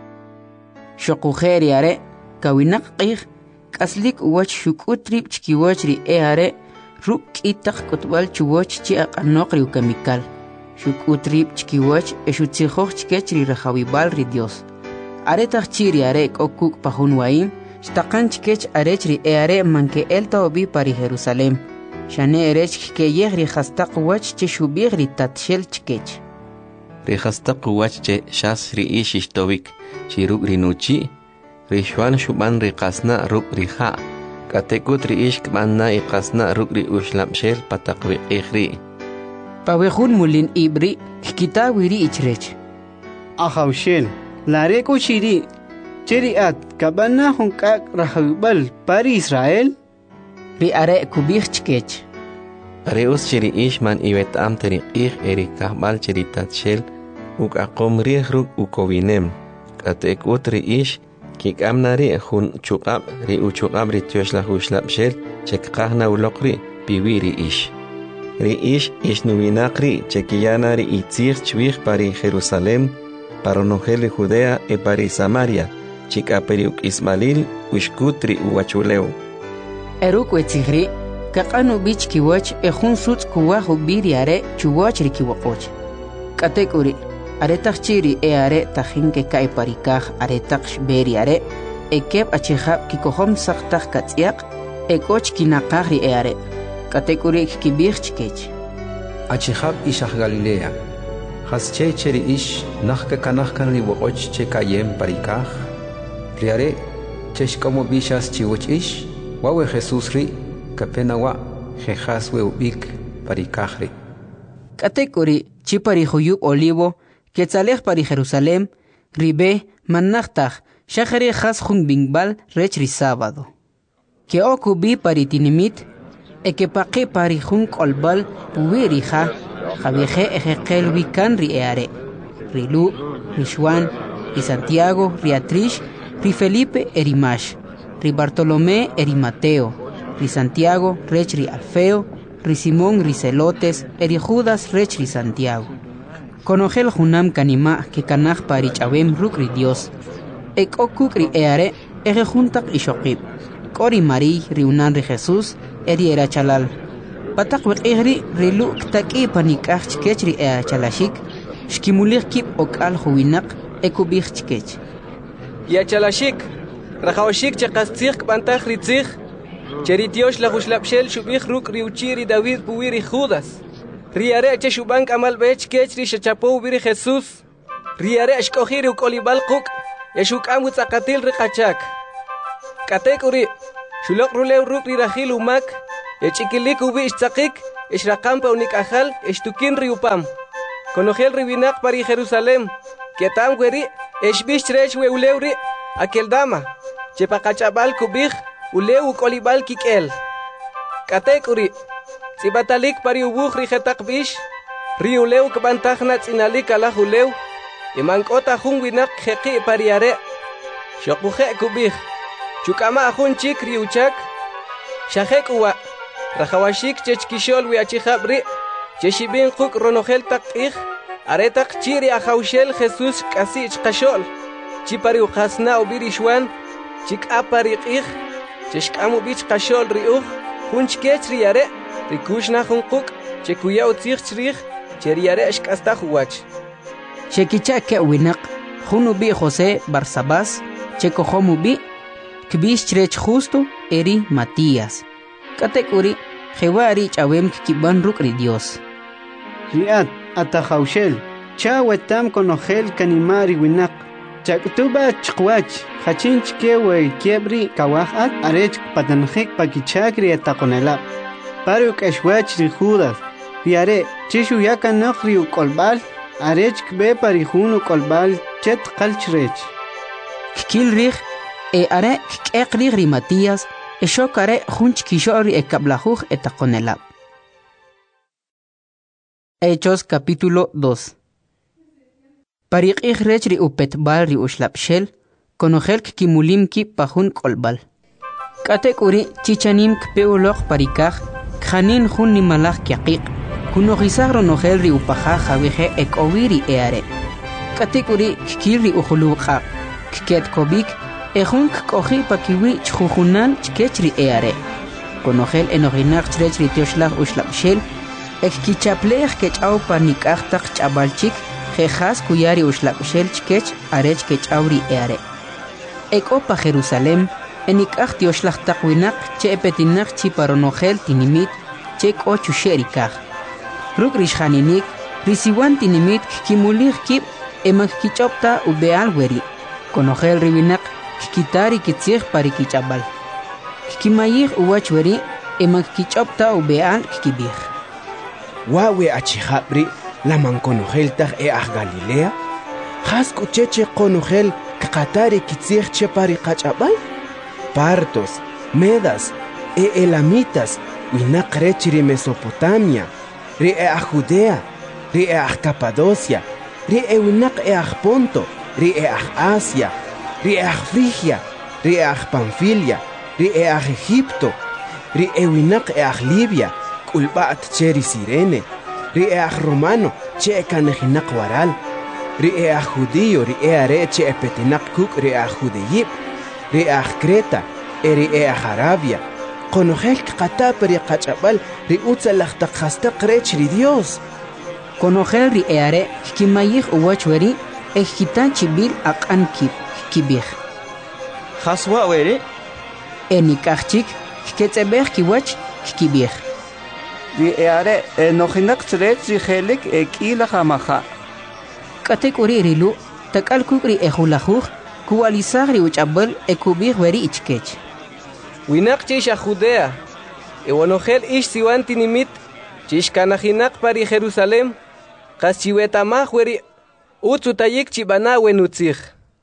Shokujeri are, kawinak qih, kaslik uwach shukutrip chkiwach ri eare ruk itak kutbal chuwach chi aqanok ri ukemikal shukutrip chkiwach eshutsikhokh chkech ri rahawibal ri Dios aretach chiri are kokuk pahun wain shtaqan chkech arech ri eare manke elta obi pari Jerusalem shane erech ke yeh ri khastaq wach chi shubir ri tatshel chkech ri khastaq wach che shas ri ishishtovik chi ruk ri nuchi Rishwan shuban ri qasna ruk ri kha katekut ri ishk manna i qasna ruk ri ushlapshel pataqwi ikhri pawehun mulin ibri kita wiri ichrech Ajaushel lare ko chiri cheriat kabana hunkak rahubal pari Israel ri are kubich chkech are us chiri ishman iwet am teri ikh eri kahbal chiri tatshel uk aqom ri ruk ukowinem katekut ri ish Kik amnari hun chukab ri uchukab ri tioshla hushlap shel chekqahna ulokri piwiri ish. Ri ish ish nuvinakri chekiyana ri itzir chwich pari Jerusalem paronogeli Judea e pari Samaria chikaperiuk Ismail ushkutri uwachuleu. Eruk wetzigri kaqanu bich kiwach e hun sut kuwahu biriare chuwach ri kiwakoch. Katekuri aretach chiri e are tajinke kai parikaj aretach beri are e kep achihab kikohom saktach katsiak e koch kinakari e are katekuri kibich chkech achihab ishach Galilea hasche cheri ish nachka kanachkan ri woch che kayem parikaj riare chesh como bishas chiwoch ish wawe Jesús ri kapenawa jejas we ubik parikaj ri katekuri chipari huyub olivo Quetzalej pari Jerusalem, ribe, mannachtach, shachari has jun bingbal rechri sábado. Que okubi pari tinimit, e que paqe pari jun kolbal puvirija, javieje ejekel wikan ri eare. Rilu, Rishwan, ri Santiago, ri Atrish, ri Felipe erimash, ri Bartolomé eri Mateo, ri Santiago rechri Alfeo, ri Simón ri Celotes, eri Judas rechri Santiago. Conogel junam kanima que kanaj pari chabem rukri Dios. Ek okukri eare ege juntak ishokib. Kori mari riunan ri Jesús eri era chalal. Patak wek egri rilu ktaki panikach chkechri ea chalashik. Shkimulik kip ok al huinak ekubich chkech. Ya chalashik. Rajawashik chakastik pantach ritzich. Cheritios la hushlapshel shubich ruk riuchiri David puwiri Judas. Riare che shubank amal bech kechri shachapo biri Jesús. Riare ashkohiri ukolibal kuk. Yeshuk amut akatil rikachak. Katekuri. Shulok rulew ruk rirahil umak. Echikilik ubi ishtzakik, ishrakampa unikajal, ishtukin riupam. Conogel ribinak pari Jerusalem, ketam weri, eshbish trech we uleuri, akeldama, chepakachabal kubich, uleu kolibal kikel. Katekuri, Sibatalik pari ubuh rihetak bish, riuleu kbantajna tsinalik alah uleu, imankota hun winak heki pariare, shokuhe kubich, chukama ahun chik riuchak, shahek uwa, rajawashik chechkishol wiachihabri, cheshibin kuk ronogel tak ich, aretak chiri ahaushel Jesus kasich kashol, chipari ukasna ubirishwan, chik apari ich, cheshkamu bich kashol riuh, hunch kech riare, rikushna hunkuk, chekuya utzich chrich, cheriare eshkasta huwach. Chekicha ke winak, hunubi José Barsabás, checo homubi, kbish chrech justo, eri Matías. Katekuri, jewari chawem kiban rukri Dios. Riat, atahaushel, chawetam conogel kanimari winak. Chaktuba chkwach, hachinch kewe kiebri kawahat, arech patanjik pakichakri atakonelap. Paruk eshwach ri Judas, riare, chishu yakanok riu kolbal, arech kbe parihunu kolbal, chet kalchrech. Kikil rich, e are kekri ri Matías, e shokare hunch kishori e kablajuj etakonelap. Hechos capítulo dos. Parik rech ri upetbal ri ushlapshel, konogel kimulim ki pahun kolbal. Katekuri chichanim kpeulok parikaj, khanin hun nimalaj kiaqiq, kunogizag ronogel ri upaja jaweje ek oviri eare. Katekuri kikiri ujuluqa, kiket kobik, ejun koji pakiwi chjujunan chkechri eare. Konogel enoginak chrech ri tioshlag ushlapshel, ek kichaplej kechau panikajtak chabalchik, Jejas kuyari ushlapshel chkech arech kechauri eare. Ek opa Jerusalem, enikaj tioshlaj takwinak che epetinak chiparonogel tinimit, chek ochu sherikaj. Ruk rishaninik, risiwan tinimit kimulig kip emak kichopta ubeal weri. Konogel ribinak kikitari kitzig parikichabal. Kimayig uwach weri emak kichopta ubeal kikibig. Wawe achijabri. La manconogel tag e ag Galilea? Has kucheche conogel kakatari kitzig chepari kachabal? Partos, Medas, e Elamitas, winak rechiri Mesopotamia, ri e ag Judea, ri e ag Capadocia, ri e winak e ag Ponto, ri e ag Asia, ri e ag Frigia, ri e ag Panfilia, ri e ag Egipto, ri e winak e ag Libia, kulbaat cheri Sirene, ri e ag Romano, che kanejinak waral, ri e ag Judío, ri e are che epetinak kuk ri ag Judeyip, ri ag Creta, e ri e ag Arabia, konogel kata peri kachabal, ri utzalach takhastak rech ri Dios. Konogel ri e are, kimayig uwachweri, e kitan chibil ak ankip, kibig. Haswa weri? E nikachik, ketzebeg kiwach, kibig. Ri eare enojinak chrech ri helik ekila jamaja. Katekuri rilu, takal kukri ejulajuj, kualizagri uchabel ekubig weri ichkech. Winak chisha Judea, ewanogel ish siwan tinimit, chish kanajinak pari Jerusalem, kaschiwetamaj weri, utzutayik chibana wenutzig.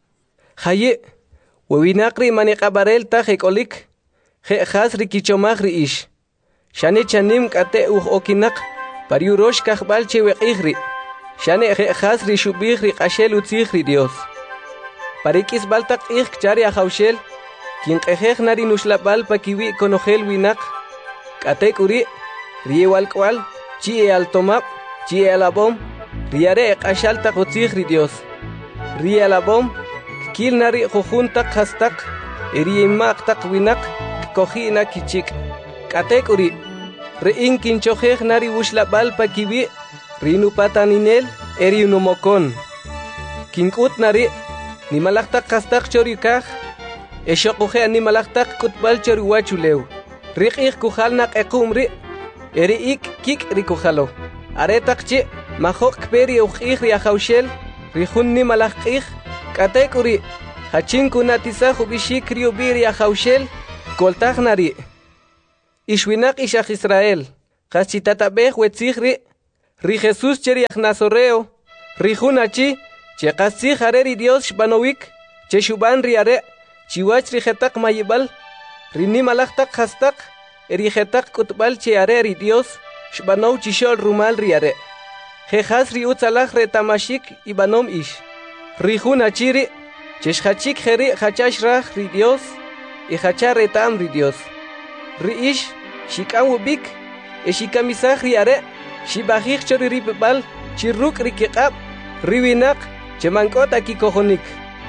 Haye, wewinakri manikabarel tajekolik, je hasri kichomagri ish. Shane chanim kate uj okinak, pariurosh kajbal cheweqigri. Shane hasri shubigri qashel utzigri Dios. Parikis baltak ig chari ajaushel, kinqejej nari nushlabal pakiwi konogel winak. Kate kuri, riewal kwal, chie altomap, chie alabom, riare qashal tak utzigri Dios. Rie alabom, kil nari jujuntak hastak, eriemak tak winak, kojina kichik. Katekuri, rein kinchojej nari ushlabal pakiwi, rinu pataninel, eri unumokon. Kinkut nari, ni malaktak kastak chorikaj, eshokuje ni malaktak kutbal choriwachuleu. Rikik kujalnak ekumri, eri ik kik rikujalo. Aretakchi, mahok peri ujik riajaushel, rijun ni malakik, katekuri, hachinku natisa hubishik riubiri ajaushel, koltaj nari. Ishwinak ishach Israel. Kaschitatabej wetzig ri. Ri Jesús cheri Nazoreo. Ri Junachi. Che kasig hareri Dios shbanowik. Che shuban riare. Chiwach ri jetak mayibal. Ri nimalachtak hastak. Eri jetak kutbal che hareri Dios. Shbanow chishol rumal riare. Jejas ri utzalach retamashik ibanom ish. Ri Junachiri. Cheshachik jeri hachash rach ri Dios. Y hachar retam ri Dios. Ri ish. Shikam ubik. E shikamisach riare. Shibajich chori ribal. Chiruk rikikab. Riwinak. Chemankot aki kojonik.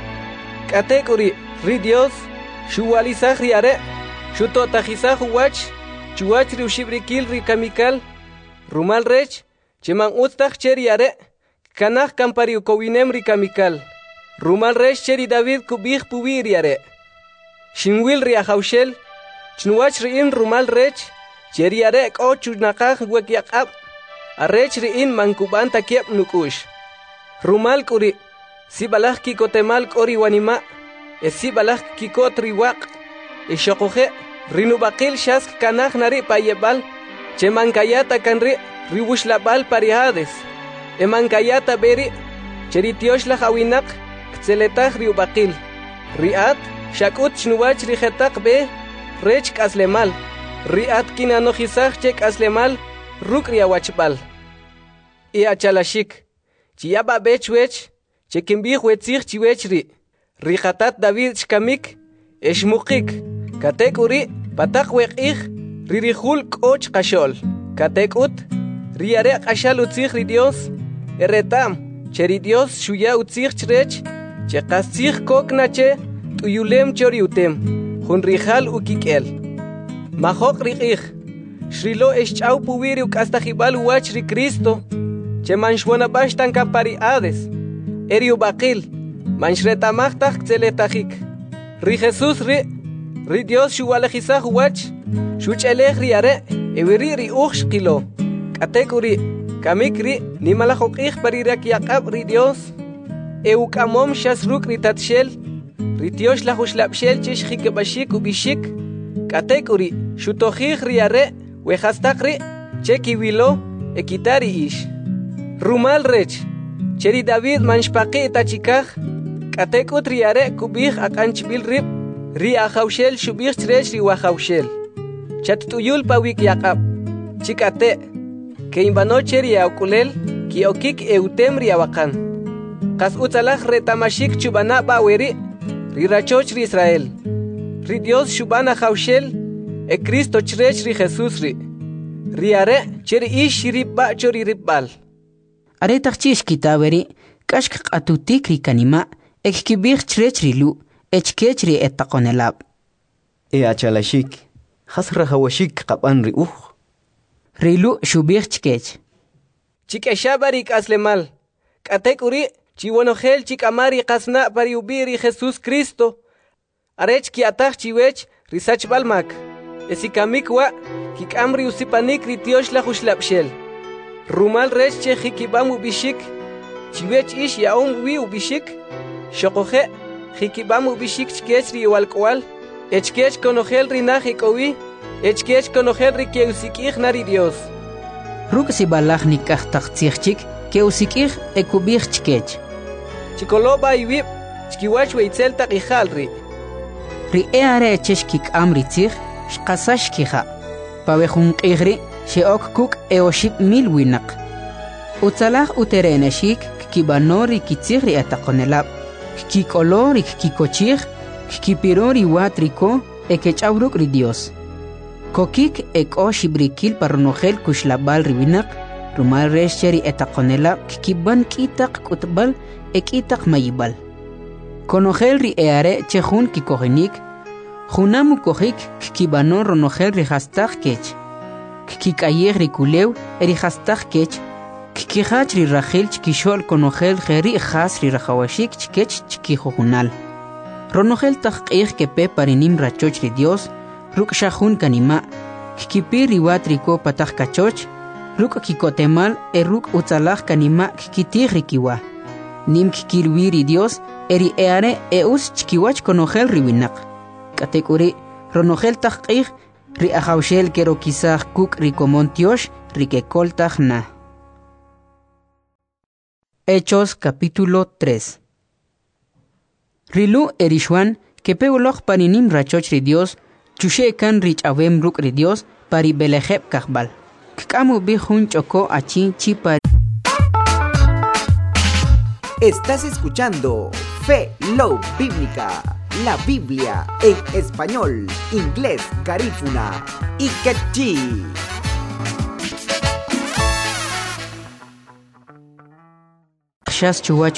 Katekuri. Ri Dios. Shuwalizach riare. Shutotajizach uwach. Chuach ri ushibrikil rikamikal. Rumal rech. Cheman ustach cheri are. Kanach kampari ukowinem rikamikal. Rumal rech cheri David kubich puwiri are. Shinwil riahaushel. Chnuach riin rumal rech. Cheri are o chunakach wekiakab. Arech riin mankuban takiep nukush. Rumal kuri. Sibalach kikotemal kori wanima. E sibalach kikot riwak. E shokoje. Rinubakil shask kanach nari payebal. Chemankayata kanri. Ribush la bal parihades. Emankayata beri. Cheritiosh la hawinak. Ktzeletach riubakil. Riat. Shakut shnuach rijetak be. Rech kaslemal. Riat kinanojizach chek aslemal. Ruk riawachbal. I achalashik. Chiaba bechwech. Chekimbih wetzich chiwechri. Rijatat David shkamik. Eshmukik. Katek uri. Patak wekich. Ririhul koch kashol. Katek ut. Riare qashal utzich ri Dios. Eretam. Cheri Dios shuya utzich chrech. Che qasich koknache. Tuyulem chori utem. Jun rijal ukikel. Mahok rikich. Shrilo eschau puwiri ukastajibal uwach ri Cristo. Che manshwana bashtan kampari ades. Eri ubakil. Manshretamachtaj ktzeletachik. Ri Jesus ri. Ri Dios shuwalejizaj uwach. Shuchelej riare. Ewiri ri uch kilo. Katekuri, kamikri, ni malajokich parirak yakab ri Dios. Eukamom shasruk ritatshel. Ritiosh la hushlapshel chish hikebashik ubishik. Katekuri, shutojich riare, wehastakri, chekiwilo, ekitari ish. Rumal rech, cheri David manshpaki tachikaj. Katekut riare kubich akanchbil rib. Ri ahaushel shubich trech ri wahaushel. Chatutuyul pawik yakab. Chikate. Que imbanoche ria okulel, ki okik eutem ria wakan. Kas utzalach retamashik chubana baweri, rirachoch ri Israel. Ri Dios shubana haushel, e Cristo chrech ri Jesus ri. Riare, cheri ish ribba chori ribbal. Are tachchish kitaweri, kashk atutik ri kanima, ek kibich chrech ri lu, echkech ri etakonelab. E achalashik, hasra hawashik qaban ri uch. Rilu shubich chkech. Chikeshabari kaslemal. Katekuri, chiwonogel chikamari kasna pari ubiri Jesus Cristo. Arech ki ataj chiwech risach balmak. Esikamikwa, kikamri usipanik ritiosh la hushlapshel. Rumal rech che hikibam ubishik. Chiwech ish yaum wi ubishik. Shokoje, hikibam ubishik chkech ri walkwal. Echkech konogel rinahikowi. Echkech konogel ri keusikich nari Dios. Ruk si balach ni kachtachchik, keusikich ekubich chkech. Chikoloba iwip, chkiwach weitzel takijalri. Ri eare echeshkik amri tzich, shkasashkiha. Pawejun qigri, sheok kuk eoship mil winak. Utzalach utereneshik, kibanori kitzigri atakonelab. Kikolori kikochich, kipirori watriko, ekechawruk ri Dios. Kokik ek o shibrikil paronogel kushlabal ribinak, rumal resheri etakonela kikiban kitak kutbal ekitak mayibal. Konogel ri eare chehun kikogenik, junamu kohik kikibanon ronogel ri hastak kech. Kikikayer ri kulew eri hastak kech, kikihach ri rachel chkishol konogel geri has ri rajawashik chkech chkihojunal. Ronogel takqih kepe parinim rachoch ri Dios, Ruk shahun kanima, kikipir riwat riko patach kachoch, ruk kikotemal e ruk utzalach kanima kikitir rikiwa. Nim kikilwiri Dios, eri eare eus chkiwach konogel riwinak. Katekuri, ronogel takqih, ri ajaushel kero kisaj kuk rikomontiosh rikekoltaj na. Hechos capítulo tres. Rilu erishwan que peuloj paninim rachoch ri Dios, chushe kan rich awem ruk ri Dios pari belejeb kahbal. Kkamu bi jun choko achi chipar. Estás escuchando Fe Love Bíblica, la Biblia en español, inglés, garífuna y quechí. Shas chuwach